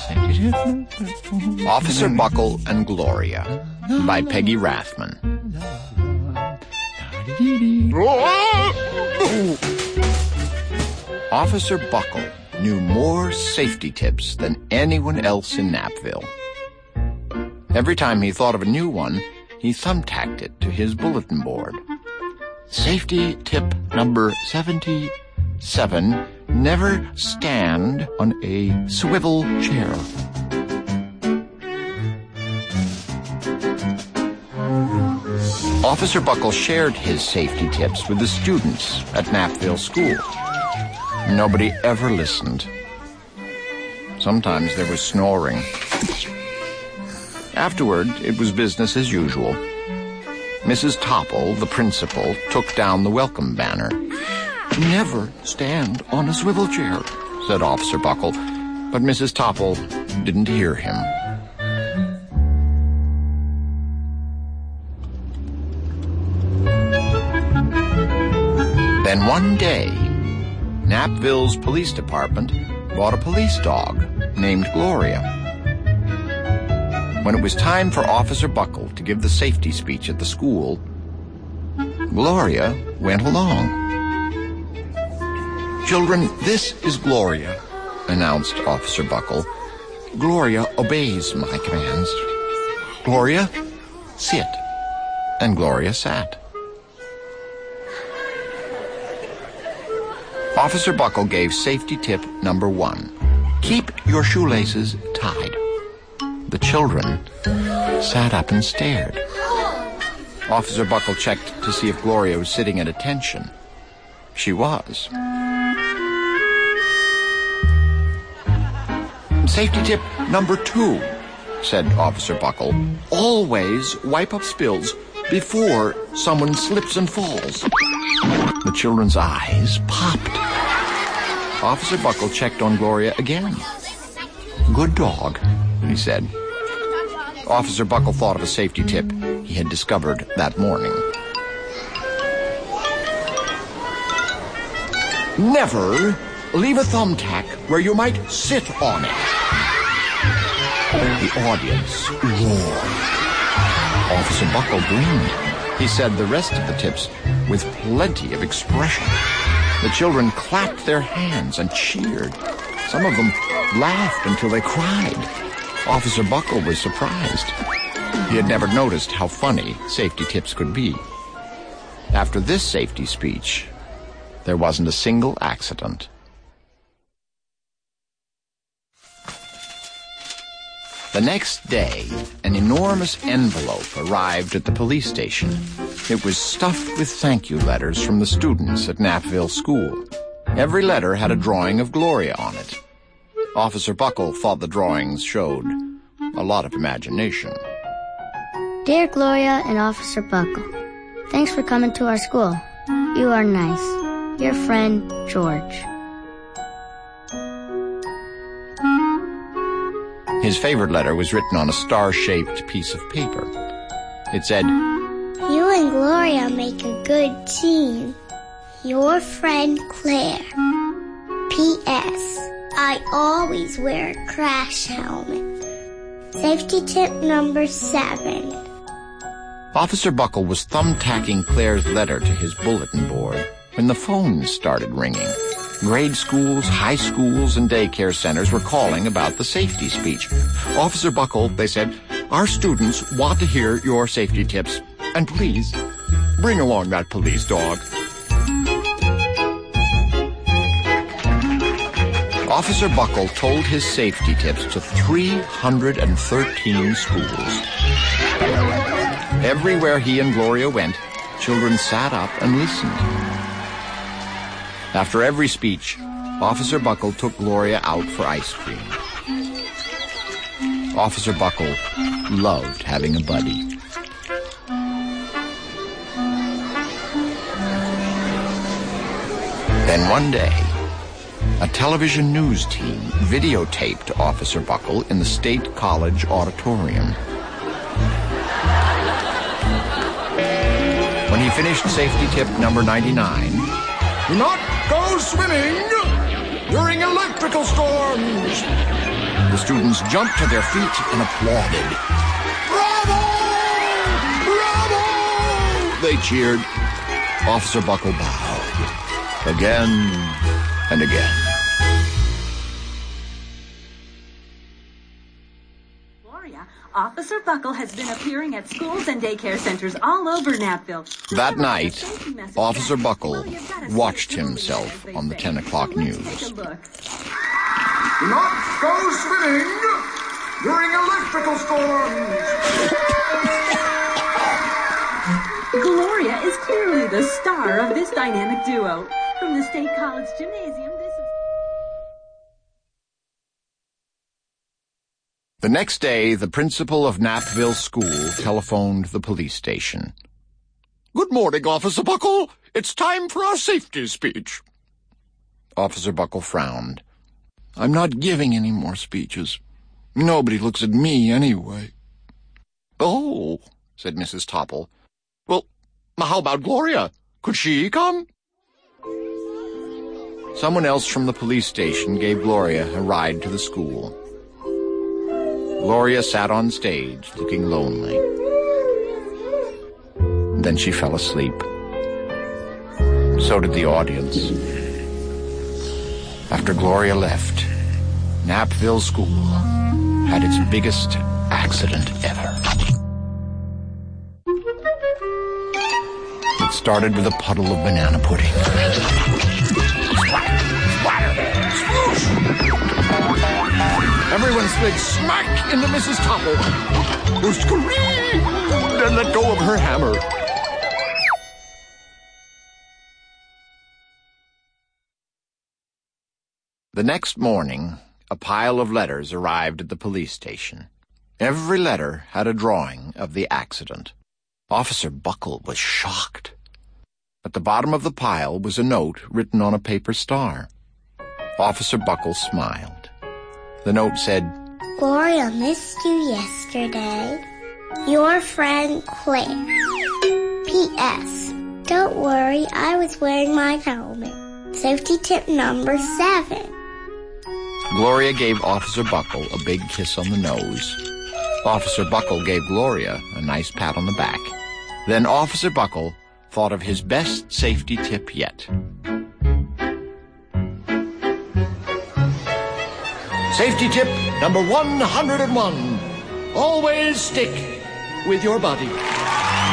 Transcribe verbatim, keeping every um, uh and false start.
Officer Buckle and Gloria by Peggy Rathman. Officer Buckle knew more safety tips than anyone else in Napville. Every time he thought of a new one, he thumbtacked it to his bulletin board. Safety tip number seventy-seven, never stand on a swivel chair. Officer Buckle shared his safety tips with the students at Napville School. Nobody ever listened. Sometimes there was snoring. Afterward, it was business as usual. Missus Topple, the principal, took down the welcome banner. Never stand on a swivel chair, said Officer Buckle, but Missus Topple didn't hear him. Then one day, Napville's police department bought a police dog named Gloria. When it was time for Officer Buckle to give the safety speech at the school, Gloria went along. "Children, this is Gloria," announced Officer Buckle. "Gloria obeys my commands. Gloria, sit." And Gloria sat. Officer Buckle gave safety tip number one. Keep your shoelaces tied. The children sat up and stared. Officer Buckle checked to see if Gloria was sitting at attention. She was. Safety tip number two, said Officer Buckle. Always wipe up spills before someone slips and falls. The children's eyes popped. Officer Buckle checked on Gloria again. Good dog, he said. Officer Buckle thought of a safety tip he had discovered that morning. Never leave a thumbtack where you might sit on it. The audience roared. Officer Buckle grinned. He said the rest of the tips with plenty of expression. The children clapped their hands and cheered. Some of them laughed until they cried. Officer Buckle was surprised. He had never noticed how funny safety tips could be. After this safety speech, there wasn't a single accident. The next day, an enormous envelope arrived at the police station. It was stuffed with thank you letters from the students at Napville School. Every letter had a drawing of Gloria on it. Officer Buckle thought the drawings showed a lot of imagination. Dear Gloria and Officer Buckle, thanks for coming to our school. You are nice. Your friend, George. His favorite letter was written on a star-shaped piece of paper. It said, You and Gloria make a good team. Your friend Claire. P S I always wear a crash helmet. Safety tip number seven. Officer Buckle was thumbtacking Claire's letter to his bulletin board when the phone started ringing. Grade schools, high schools, and daycare centers were calling about the safety speech. Officer Buckle, they said, our students want to hear your safety tips. And please, bring along that police dog. Officer Buckle told his safety tips to three hundred thirteen schools. Everywhere he and Gloria went, children sat up and listened. After every speech, Officer Buckle took Gloria out for ice cream. Officer Buckle loved having a buddy. Then one day, a television news team videotaped Officer Buckle in the State College auditorium. When he finished safety tip number ninety-nine, do not go swimming during electrical storms. The students jumped to their feet and applauded. Bravo! Bravo! They cheered. Officer Buckle bowed. Again and again. Gloria, Officer Buckle has been appearing at schools and daycare centers all over Knappville. That night, Officer Buckle watched himself on the ten o'clock news. Do not go swimming during electrical storms. Gloria is clearly the star of this dynamic duo. From the State College Gymnasium, this is... The next day, the principal of Knappville School telephoned the police station. Good morning, Officer Buckle. It's time for our safety speech. Officer Buckle frowned. I'm not giving any more speeches. Nobody looks at me anyway. Oh, said Missus Topple. Well, how about Gloria? Could she come? Someone else from the police station gave Gloria a ride to the school. Gloria sat on stage, looking lonely. Then she fell asleep. So did the audience. After Gloria left, Knappville School had its biggest accident ever. It started with a puddle of banana pudding. Splatter, splatter, swoosh! Everyone slid smack into Missus Topple, who screamed and let go of her hammer. The next morning, a pile of letters arrived at the police station. Every letter had a drawing of the accident. Officer Buckle was shocked. At the bottom of the pile was a note written on a paper star. Officer Buckle smiled. The note said, Gloria missed you yesterday. Your friend Claire. P S. Don't worry, I was wearing my helmet. Safety tip number seven. Gloria gave Officer Buckle a big kiss on the nose. Officer Buckle gave Gloria a nice pat on the back. Then Officer Buckle thought of his best safety tip yet. Safety tip number one hundred one. Always stick with your buddy.